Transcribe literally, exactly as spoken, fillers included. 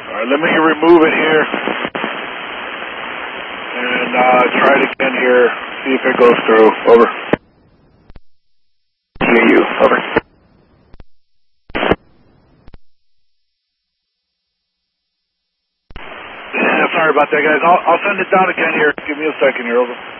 All right, let me remove it here. And uh, try it again here. See if it goes through. Over. Hear you. Over. Yeah, sorry about that, guys. I'll, I'll send it down again here. Give me a second here. Over.